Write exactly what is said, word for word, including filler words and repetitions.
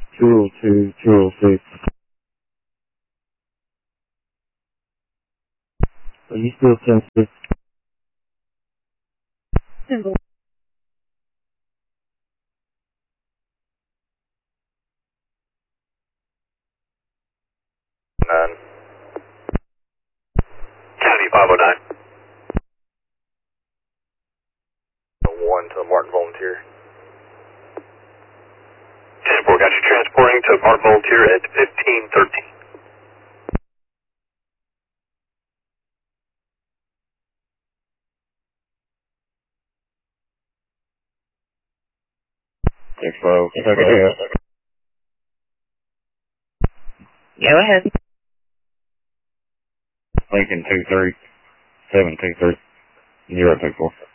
two oh two, two oh six. Are you still sensitive? Symbol. Nine. County five oh nine. One to Martin Volunteer. ten four, got you transporting to Martin Volunteer at fifteen thirteen. six five, second half. Go ahead. Lincoln two three, seven two three, zero two four.